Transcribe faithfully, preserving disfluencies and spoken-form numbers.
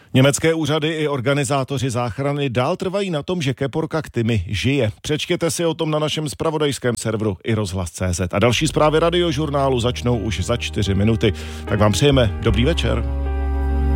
Německé úřady i organizátoři záchrany dál trvají na tom, že keporka Ktymi žije. Přečtěte si o tom na našem zpravodajském serveru i rozhlas tečka cé zet. A další zprávy Radiožurnálu začnou už za čtyři minuty. Tak vám přejeme dobrý večer.